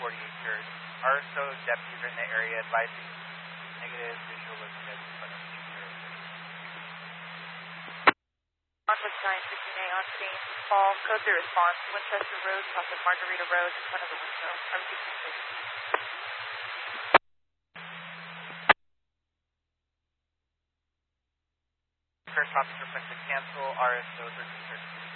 Church. RSO deputies are in the area advising negative visual located in front of 206. Conflict 915A on scene. Call, code 3 response. Winchester Road, south of Margarita Road, in front of the window. Everything is safe. First officer requested cancel RSO 1313.